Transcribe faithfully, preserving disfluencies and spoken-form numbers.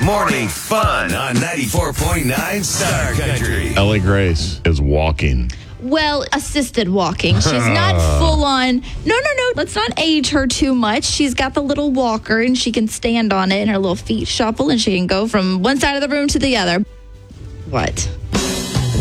Morning fun on ninety-four point nine Star Country. Ellie Grace is walking. Well, assisted walking. She's not full on. No, no, no. Let's not age her too much. She's got the little walker and she can stand on it and her little feet shuffle and she can go from one side of the room to the other. What?